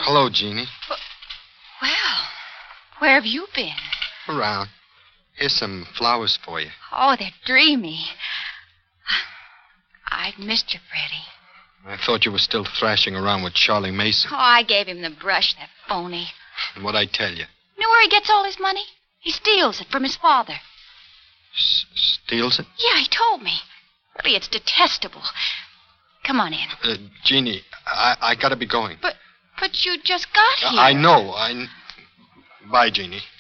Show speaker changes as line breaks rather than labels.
Hello, Jeannie.
Well, where have you been?
Around. Here's some flowers for you.
Oh, they're dreamy. I've missed you, Freddie.
I thought you were still thrashing around with Charlie Mason.
Oh, I gave him the brush, that phony.
What'd I tell you?
Know where he gets all his money? He steals it from his father.
Steals it?
Yeah, he told me. Really, it's detestable. Come on in.
Jeannie, I gotta be going.
But you just got here.
I know. Bye, Jeannie.